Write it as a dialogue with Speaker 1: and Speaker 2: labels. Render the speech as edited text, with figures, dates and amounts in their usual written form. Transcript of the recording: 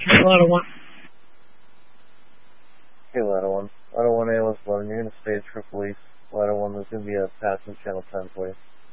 Speaker 1: Ladder 1.
Speaker 2: Okay, Ladder 1. Ladder 1, ALS 11, you're going to stay at Triple East. Ladder 1, there's going to be a pass in Channel 10 for you.